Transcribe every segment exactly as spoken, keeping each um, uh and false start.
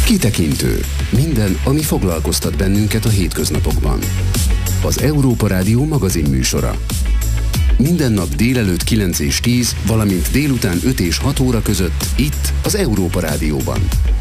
Kitekintő. Minden, ami foglalkoztat bennünket a hétköznapokban. Az Európa Rádió magazin műsora. Minden nap délelőtt kilenc és tíz, valamint délután öt és hat óra között itt az Európa Rádióban.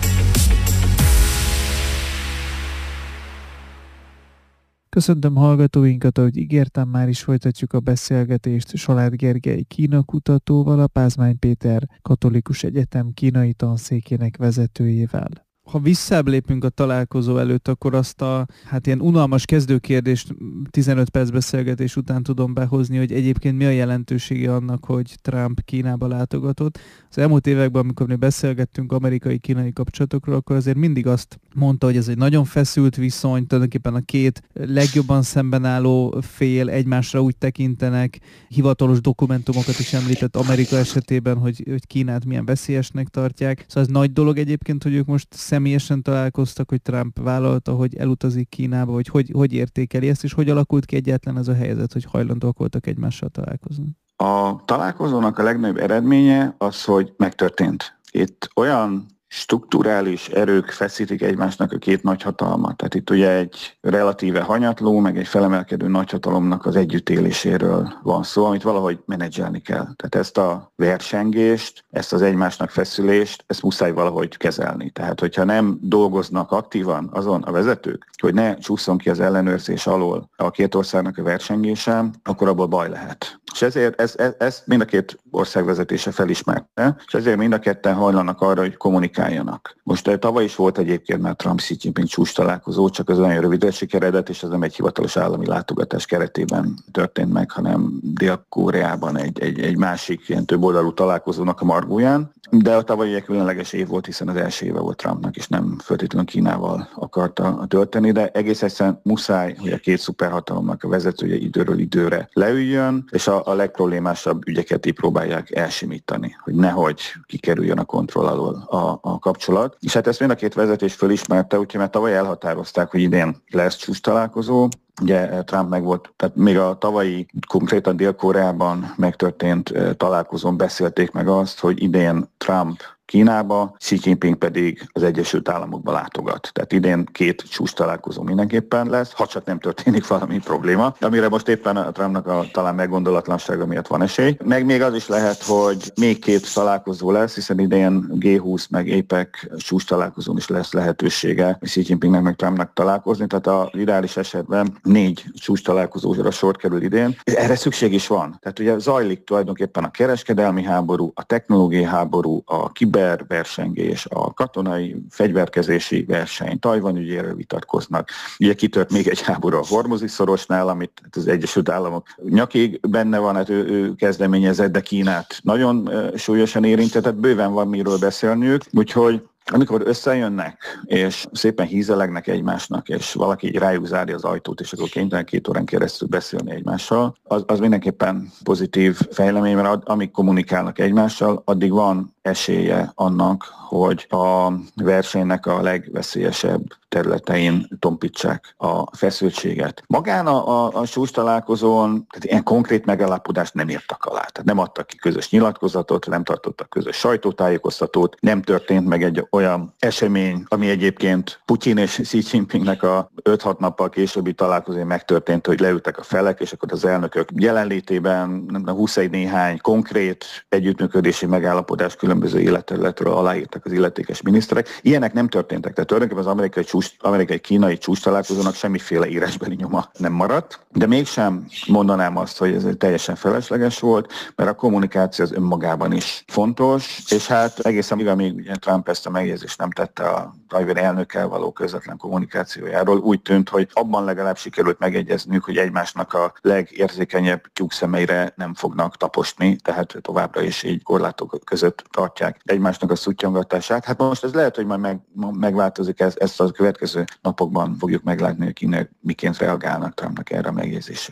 Köszöntöm hallgatóinkat, ahogy ígértem, már is folytatjuk a beszélgetést Salád Gergely Kína kutatóval, a Pázmány Péter Katolikus Egyetem kínai tanszékének vezetőjével. Ha visszább lépünk a találkozó előtt, akkor azt a hát ilyen unalmas kezdőkérdést tizenöt perc beszélgetés után tudom behozni, hogy egyébként mi a jelentősége annak, hogy Trump Kínába látogatott. Az elmúlt években, amikor mi beszélgettünk amerikai-kínai kapcsolatokról, akkor azért mindig azt mondta, hogy ez egy nagyon feszült viszony, tulajdonképpen a két legjobban szemben álló fél egymásra úgy tekintenek, hivatalos dokumentumokat is említett Amerika esetében, hogy, hogy Kínát milyen veszélyesnek tartják. Szóval ez nagy dolog egyébként, hogy ők most személyesen találkoztak, hogy Trump vállalta, hogy elutazik Kínába, hogy, hogy hogy értékeli ezt, és hogy alakult ki egyáltalán ez a helyzet, hogy hajlandóak voltak egymással találkozni? A találkozónak a legnagyobb eredménye az, hogy megtörtént. Itt olyan strukturális erők feszítik egymásnak a két nagyhatalmat. Tehát itt ugye egy relatíve hanyatló, meg egy felemelkedő nagyhatalomnak az együttéléséről van szó, amit valahogy menedzselni kell. Tehát ezt a versengést, ezt az egymásnak feszülést, ezt muszáj valahogy kezelni. Tehát, hogyha nem dolgoznak aktívan azon a vezetők, hogy ne csúszson ki az ellenőrzés alól a két országnak a versengése, akkor abból baj lehet. És ezért ez, ez, ezt mind a két ország vezetése felismerte, és ezért mind a ketten hajlanak arra, hogy kommunikáljanak. Most tavaly is volt egyébként már Trump-Xi Jinping csúcs találkozó, csak az olyan rövidre sikeredett, és ez nem egy hivatalos állami látogatás keretében történt meg, hanem Dél-Koreában egy, egy, egy másik ilyen többoldalú találkozónak a margóján. De a tavalyi egy különleges év volt, hiszen az első éve volt Trumpnak, és nem feltétlenül Kínával akarta tölteni, de egész egyszerűen muszáj, hogy a két szuperhatalomnak a vezetője időről időre leüljön, és a, a legproblémásabb ügyeket így próbálják elsimítani, hogy nehogy kikerüljön a kontroll alól a, a kapcsolat. És hát ezt mind a két vezetés fölismerte, úgyhogy már tavaly elhatározták, hogy idén lesz csúcs találkozó. Ugye Trump meg volt, tehát még a tavalyi konkrétan Dél-Koreában megtörtént találkozón beszélték meg azt, hogy idén Trump Kínába, Xi Jinping pedig az Egyesült Államokba látogat. Tehát idén két csúcs találkozó mindenképpen lesz, ha csak nem történik valami probléma, amire most éppen a Trumpnak a talán meggondolatlansága miatt van esély. Meg még az is lehet, hogy még két találkozó lesz, hiszen idén gé húsz meg APEC csúcs találkozón is lesz lehetősége Xi Jinpingnek meg Trumpnak találkozni, tehát az ideális esetben négy csúcs találkozóra sor kerül idén. Erre szükség is van. Tehát ugye zajlik tulajdonképpen a kereskedelmi háború, a technológiai háború, a kiberversengés, a katonai fegyverkezési verseny, Tajvan ügyéről vitatkoznak. Ugye kitört még egy háború a Hormuzi szorosnál, amit az Egyesült Államok nyakig benne van, hát ő, ő kezdeményezett, de Kínát nagyon súlyosan érintett, tehát bőven van miről beszélniük, úgyhogy amikor összejönnek, és szépen hízelegnek egymásnak, és valaki így rájuk zárja az ajtót, és akkor kénytelen két órán keresztül beszélni egymással, az, az mindenképpen pozitív fejlemény, mert amíg kommunikálnak egymással, addig van esélye annak, hogy a versenynek a legveszélyesebb területein tompítsák a feszültséget. Magán a, a, a csúcs találkozón tehát ilyen konkrét megállapodást nem írtak alá. Tehát nem adtak ki közös nyilatkozatot, nem tartottak közös sajtótájékoztatót, nem történt meg egy olyan esemény, ami egyébként Putyin és Xi Jinpingnek a öt-hat nappal későbbi találkozón megtörtént, hogy leültek a felek, és akkor az elnökök jelenlétében nem huszonegy néhány konkrét együttműködési megállapodás különböző életterületről aláírtak az illetékes miniszterek. Ilyenek nem történtek. Tehát tulajdonképpen az amerikai csúcs, amerikai-kínai csúcs találkozónak semmiféle írásbeli nyoma nem maradt, de mégsem mondanám azt, hogy ez teljesen felesleges volt, mert a kommunikáció az önmagában is fontos, és hát egészen mivel még ugye Trump ezt a megjegyzést nem tette a tajvani elnökkel való közvetlen kommunikációjáról, úgy tűnt, hogy abban legalább sikerült megegyeznünk, hogy egymásnak a legérzékenyebb tyúkszemeire nem fognak taposni, tehát továbbra is így korlátok között tartják egymásnak a szuttyongatását. Hát most ez lehet, hogy majd meg, megváltozik, ez, ezt a következő napokban fogjuk meglátni, hogy kinek miként reagálnak Trumpnak erre a megjegyzésére.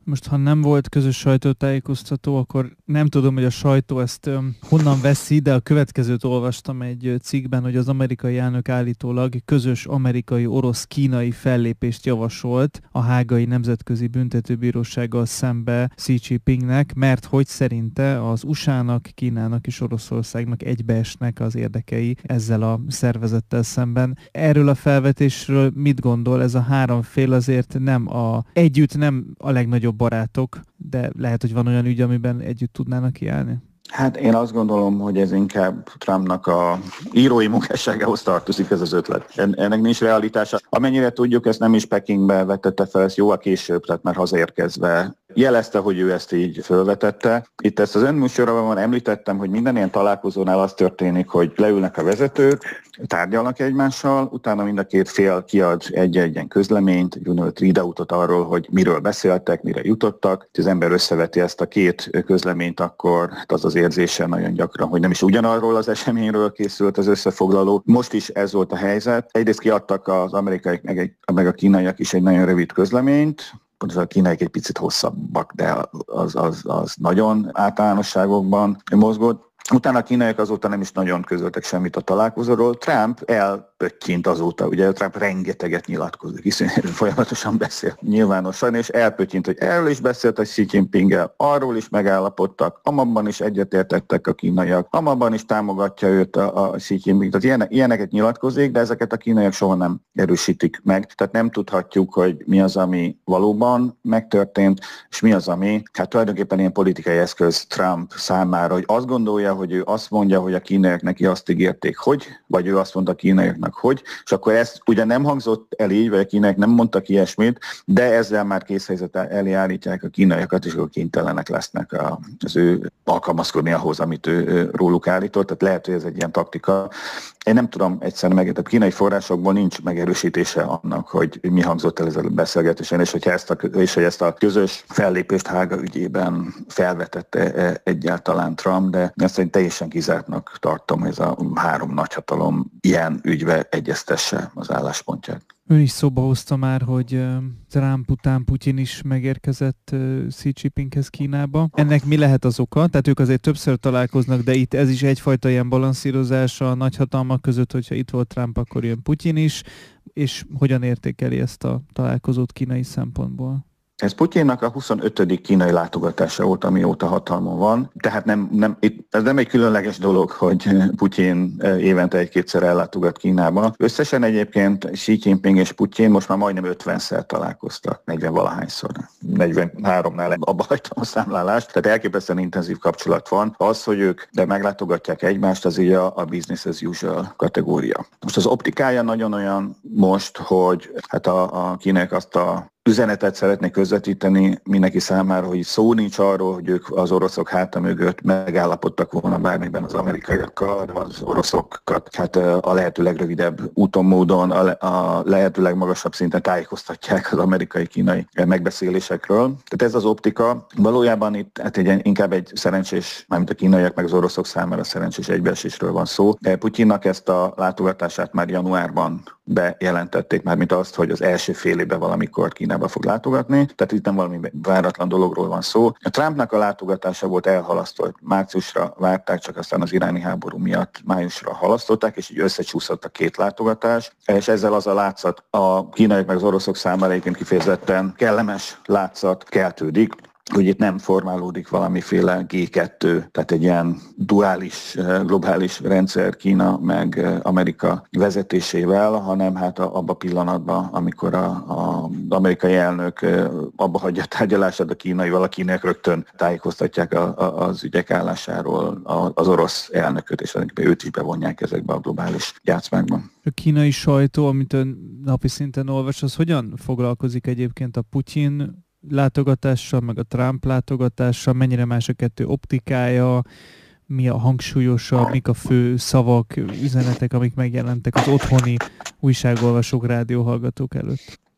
Most, ha nem volt közös sajtótájékoztató, akkor nem tudom, hogy a sajtó ezt um, honnan veszi, de a következőt olvastam egy cikkben, hogy az amerikai elnök állítólag közös amerikai-orosz-kínai fellépést javasolt a Hágai Nemzetközi Büntetőbírósággal szembe Xi Jinpingnek, mert hogy szerinte az u es á-nak, Kínának és Oroszországnak egybeesnek az érdekei ezzel a szervezettel szemben. Erről a felvetésről mit gondol? Ez a három fél azért nem a, együtt nem a legnagyobb barátok, de lehet, hogy van olyan ügy, amiben együtt tudnának kiállni? Hát én azt gondolom, hogy ez inkább Trumpnak a írói munkásságához tartozik ez az ötlet. Ennek nincs realitása. Amennyire tudjuk, ezt nem is Pekingbe vetette fel, ezt jóval később, tehát már hazaérkezve jelezte, hogy ő ezt így felvetette. Itt ezt az önműsorban említettem, hogy minden ilyen találkozónál az történik, hogy leülnek a vezetők, tárgyalnak egymással, utána mind a két fél kiad egy-egy közleményt, egy úgynevezett readoutot arról, hogy miről beszéltek, mire jutottak. Ha az ember összeveti ezt a két közleményt, akkor hát az az érzése nagyon gyakran, hogy nem is ugyanarról az eseményről készült az összefoglaló. Most is ez volt a helyzet. Egyrészt kiadtak az amerikaiak meg, egy, meg a kínaiak is egy nagyon rövid közleményt, pontosan a kínaiak egy picit hosszabbak, de az, az, az nagyon általánosságokban mozgott. Utána a kínaiak azóta nem is nagyon közöltek semmit a találkozóról. Trump elpöttyint azóta, ugye Trump rengeteget nyilatkozik, hiszen folyamatosan beszél nyilvánosan, és elpöttyint, hogy erről is beszéltek Xi Jinpinggel, arról is megállapodtak, amabban is egyetértettek a kínaiak, amabban is támogatja őt a, a Xi Jinping. Tehát ilyenek, ilyeneket nyilatkozik, de ezeket a kínaiak soha nem erősítik meg. Tehát nem tudhatjuk, hogy mi az, ami valóban megtörtént, és mi az, ami hát tulajdonképpen ilyen politikai eszköz Trump számára, hogy azt gondolja, hogy ő azt mondja, hogy a kínaiak neki azt ígérték, hogy, vagy ő azt mondta a kínaiaknak, hogy, és akkor ez ugye nem hangzott el így, vagy a kínaiak nem mondtak ilyesmit, de ezzel már készhelyzet elé állítják a kínaiakat, és akkor kénytelenek lesznek az ő alkalmazkodni ahhoz, amit ő róluk állított, tehát lehet, hogy ez egy ilyen taktika. Én nem tudom egyszerűen meg, tehát kínai forrásokból nincs megerősítése annak, hogy mi hangzott el ezzel a beszélgetésen, és hogy ezt a, és hogy ezt a közös fellépést Hága ügyében felvetette egyáltalán Trump, de ezt én teljesen kizártnak tartom, hogy ez a három nagyhatalom ilyen ügybe egyeztesse az álláspontját. Ön is szóba hozta már, hogy Trump után Putyin is megérkezett Xi Jinpinghez Kínába. Ennek mi lehet az oka? Tehát ők azért többször találkoznak, de itt ez is egyfajta ilyen balanszírozás a nagyhatalmak között, hogyha itt volt Trump, akkor jön Putyin is, és hogyan értékeli ezt a találkozót kínai szempontból? Ez Putyinnak a huszonötödik kínai látogatása volt, amióta hatalmon van. Tehát nem, nem, itt, ez nem egy különleges dolog, hogy Putyin évente egy-kétszer ellátogat Kínába. Összesen egyébként Xi Jinping és Putyin most már majdnem ötvenszer találkoztak, negyven-valahányszor. negyvenháromnál abba hagytam a számlálást, tehát elképesztően intenzív kapcsolat van. Az, hogy ők de meglátogatják egymást, az így a, a business as usual kategória. Most az optikája nagyon olyan most, hogy hát a, a kínaiak azt a üzenetet szeretnék közvetíteni mindenki számára, hogy szó nincs arról, hogy ők az oroszok háta mögött megállapodtak volna bármiben az amerikaiakkal, az oroszokat hát a lehető legrövidebb úton, módon, a lehető legmagasabb szinten tájékoztatják az amerikai-kínai megbeszélésekről. Tehát ez az optika. Valójában itt hát egy, inkább egy szerencsés, mármint a kínaiak meg az oroszok számára szerencsés egybeesésről van szó. De Putyinnak ezt a látogatását már januárban bejelentették, mármint azt, hogy az első fél évben valamikor Kínába fog látogatni, tehát itt nem valami váratlan dologról van szó. A Trumpnak a látogatása volt elhalasztva, márciusra várták, csak aztán az iráni háború miatt májusra halasztották, és így összecsúszott a két látogatás, és ezzel az a látszat a kínaiak meg az oroszok számára egyébként kifejezetten kellemes látszat keltődik, hogy itt nem formálódik valamiféle gé kettő, tehát egy ilyen duális, globális rendszer Kína meg Amerika vezetésével, hanem hát abban a pillanatban, amikor a, a amerikai elnök abba hagyja a tárgyalását a kínaival, a kínaiak rögtön tájékoztatják a, a, az ügyek állásáról az orosz elnököt, és őt is bevonják ezekbe a globális játszmákban. A kínai sajtó, amit ön napi szinten olvas, az hogyan foglalkozik egyébként a Putyin látogatással, meg a Trump látogatással, mennyire más a kettő optikája, mi a hangsúlyosabb, mik a fő szavak, üzenetek, amik megjelentek az otthoni újságolvasók, rádióhallgatók előtt?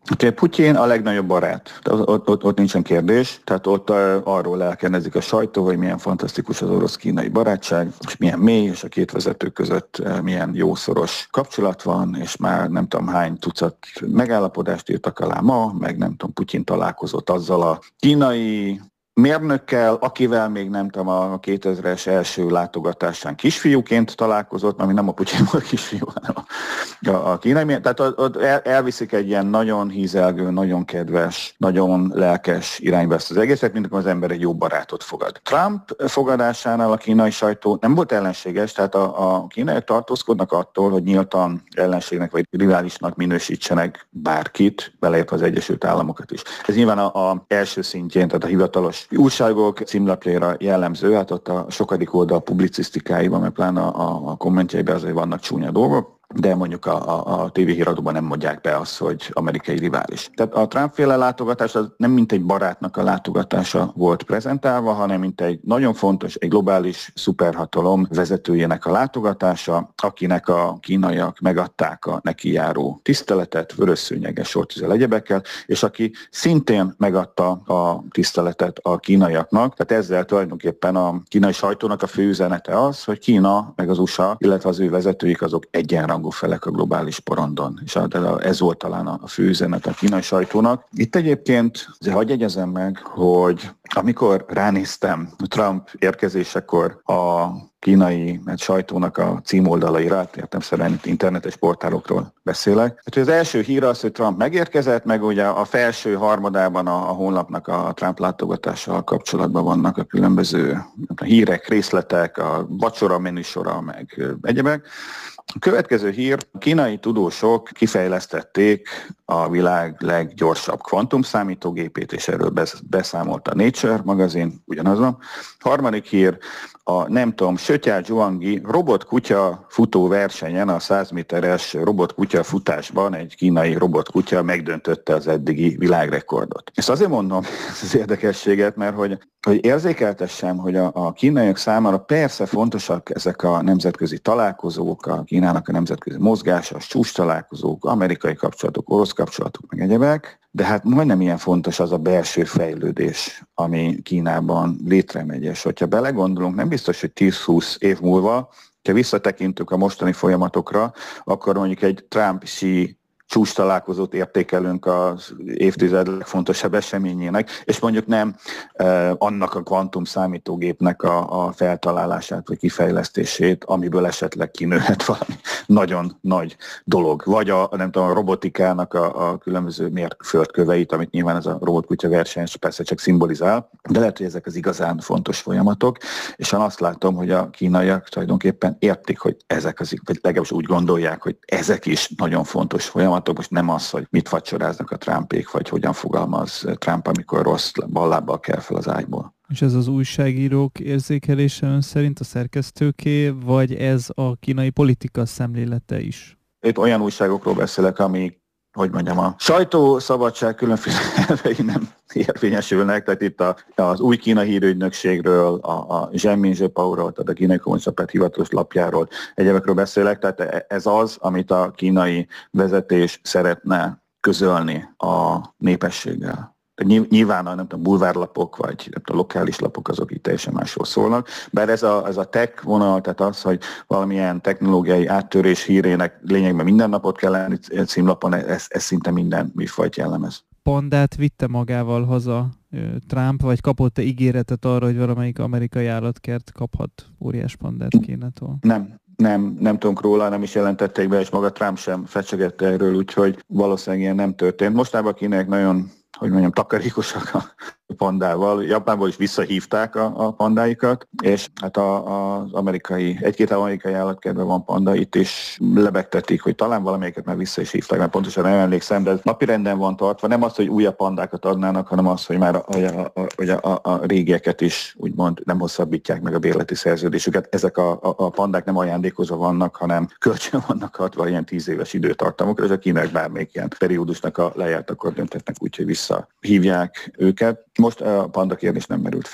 Okay, Putyin a legnagyobb barát, ott, ott, ott nincsen kérdés, tehát ott arról lelkenezik a sajtó, hogy milyen fantasztikus az orosz-kínai barátság, és milyen mély, és a két vezető között milyen jószoros kapcsolat van, és már nem tudom hány tucat megállapodást írtak alá ma, meg nem tudom, Putyin találkozott azzal a kínai mérnökkel, akivel még nem tudom, a kétezres első látogatásán kisfiúként találkozott, ami nem a Putyin volt kisfiú, hanem a, a, a kínai mérnök. Tehát ott el, elviszik egy ilyen nagyon hízelgő, nagyon kedves, nagyon lelkes irányba ezt az egészet, mint amikor az ember egy jó barátot fogad. Trump fogadásánál a kínai sajtó nem volt ellenséges, tehát a, a kínaiak tartózkodnak attól, hogy nyíltan ellenségnek vagy riválisnak minősítsenek bárkit, beleértve az Egyesült Államokat is. Ez nyilván a, a első szintjén, tehát a hivatalos újságok címlapjaira jellemző, hát ott a sokadik oldal publicisztikáiban, mert pláne a, a kommentjeiben azért vannak csúnya dolgok, de mondjuk a, a, a tévéhíradóban nem mondják be azt, hogy amerikai rivális. Tehát a Trump-féle látogatás az nem mint egy barátnak a látogatása volt prezentálva, hanem mint egy nagyon fontos, egy globális szuperhatalom vezetőjének a látogatása, akinek a kínaiak megadták a neki járó tiszteletet, vörösszőnyeges sortüzel egyebekkel, és aki szintén megadta a tiszteletet a kínaiaknak. Tehát ezzel tulajdonképpen a kínai sajtónak a fő üzenete az, hogy Kína meg az u es á, illetve az ő vezetőik azok egyenrangú felek a globális porondon. És ez volt talán a fő üzenet a kínai sajtónak. Itt egyébként, azért hadd jegyezem meg, hogy amikor ránéztem Trump érkezésekor a kínai hát, sajtónak a címoldalaira, értelemszerűen itt internetes portálokról beszélek. Hát, az első hír az, hogy Trump megérkezett, meg ugye a felső harmadában a, a honlapnak a Trump látogatással kapcsolatban vannak a különböző a hírek, részletek, a vacsora menüsora, meg egyebek. A következő hír, a kínai tudósok kifejlesztették a világ leggyorsabb kvantumszámítógépét, és erről beszámolt a Nature magazin, ugyanazon. Harmadik hír, a nem tudom, Sötyá Zhuangyi robotkutya futó versenyen, a száz méteres robotkutya futásban egy kínai robotkutya megdöntötte az eddigi világrekordot. És azért mondom az érdekességet, mert hogy, hogy érzékeltessem, hogy a, a kínaiak számára persze fontosak ezek a nemzetközi találkozók, a Kínának a nemzetközi mozgása, a csúcs találkozók, amerikai kapcsolatok, orosz kapcsolatok, meg egyebek, de hát majdnem ilyen fontos az a belső fejlődés, ami Kínában létremegy. És hogyha belegondolunk, nem biztos, hogy tíz-húsz év múlva, ha visszatekintünk a mostani folyamatokra, akkor mondjuk egy Trump-Xi csúcs találkozót értékelünk az évtized legfontosabb eseményének, és mondjuk nem eh, annak a kvantum számítógépnek a, a feltalálását vagy kifejlesztését, amiből esetleg kinőhet valami nagyon nagy dolog. Vagy a, nem tudom, a robotikának a, a különböző mérföldköveit, amit nyilván ez a robotkutya verseny persze csak szimbolizál, de lehet, hogy ezek az igazán fontos folyamatok, és én azt látom, hogy a kínaiak tulajdonképpen értik, hogy ezek az, vagy legalábbis úgy gondolják, hogy ezek is nagyon fontos folyamatok. Most nem az, hogy mit vacsoráznak a Trumpék, vagy hogyan fogalmaz Trump, amikor rossz ballábbal kell fel az ágyból. És ez az újságírók érzékelése ön szerint a szerkesztőké, vagy ez a kínai politika szemlélete is? Itt olyan újságokról beszélek, ami, hogy mondjam, a sajtószabadság különféle elvei nem érvényesülnek, tehát itt a, az új kínai hírügynökségről, a, a Zhenmin Zhepao-ról, tehát a kínai kommunista hivatalos lapjáról, egyebekről beszélek, tehát ez az, amit a kínai vezetés szeretne közölni a népességgel. Nyilván nem tudom, bulvárlapok, vagy nem tudom, lokális lapok, azok itt teljesen másról szólnak, bár ez a, ez a tech vonal, tehát az, hogy valamilyen technológiai áttörés hírének lényegben minden napot kell lenni címlapon, ez, ez szinte minden műfajt jellemez. Pandát vitte magával haza Trump, vagy kapott-e ígéretet arra, hogy valamelyik amerikai állatkert kaphat óriás pandát Kínától? Nem. Nem, nem tudunk róla, nem is jelentették be, és maga Trump sem fecsegette erről, úgyhogy valószínűleg ilyen nem történt. Mostában a kínaiak nagyon, hogy mondjam, takarékosak a pandával. Japánból is visszahívták a, a pandáikat, és hát a, az amerikai, egy-két amerikai állatkertben van panda, itt is lebegtetik, hogy talán valamelyiket már vissza is hívták, mert pontosan nem emlékszem, de napirenden van tartva. Nem az, hogy újabb pandákat adnának, hanem az, hogy már a, a, a, a, a régieket is úgymond nem hosszabbítják meg a bérleti szerződésüket. Ezek a, a, a pandák nem ajándékozva vannak, hanem kölcsön vannak adva ilyen tíz éves időtartamokra, és a kínaiak bármelyik ilyen periódusnak a lejárt, akkor döntetnek úgy, hogy visszahívják őket. Most a panda kérdés nem merült fel.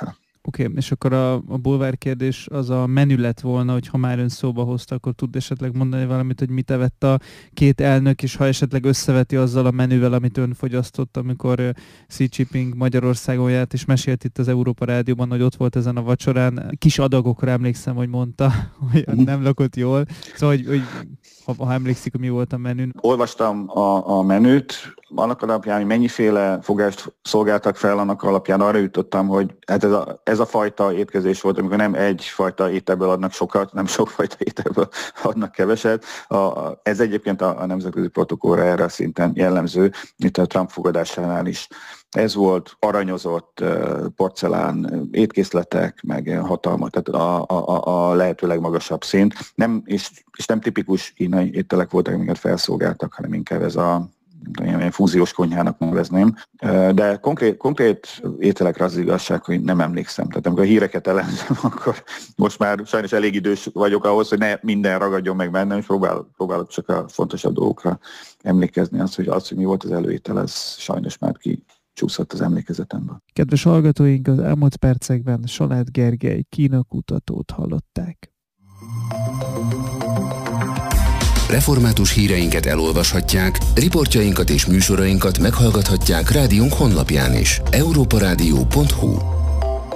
Oké, okay, és akkor a, a bulvár kérdés az a menü lett volna, hogy ha már ön szóba hozta, akkor tud esetleg mondani valamit, hogy mit evett a két elnök, és ha esetleg összeveti azzal a menüvel, amit ön fogyasztott, amikor Xi Jinping Magyarországon járt, és mesélt itt az Európa Rádióban, hogy ott volt ezen a vacsorán. Kis adagokra emlékszem, hogy mondta, hogy nem lakott jól. Szóval, hogy, hogy ha, ha emlékszik, hogy mi volt a menün. Olvastam a, a menüt, annak alapján, hogy mennyiféle fogást szolgáltak fel, annak alapján arra jutottam, hogy hát ez a, ez a fajta étkezés volt, amikor nem egyfajta ételből adnak sokat, nem sokfajta ételből adnak keveset. A, a, ez egyébként a, a nemzetközi protokollra erre a szinten jellemző, itt a Trump fogadásánál is. Ez volt aranyozott porcelán étkészletek, meg hatalma, tehát a, a, a lehető legmagasabb szint. Nem, és, és nem tipikus kínai ételek voltak, amiket felszolgáltak, hanem inkább ez a ilyen fúziós konyhának nevezném. De konkrét, konkrét ételekre az igazság, hogy nem emlékszem. Tehát amikor a híreket elemzem, akkor most már sajnos elég idős vagyok ahhoz, hogy ne minden ragadjon meg bennem, és próbálok, próbálok csak a fontosabb dolgokra emlékezni. Az, hogy az, hogy mi volt az előétel, ez sajnos már ki csúszott az emlékezetemből. Kedves hallgatóink, az elmúlt percekben Salád Gergely Kína kutatót hallották. Református híreinket elolvashatják, riportjainkat és műsorainkat meghallgathatják rádiónk honlapján is. európa rádió pont hu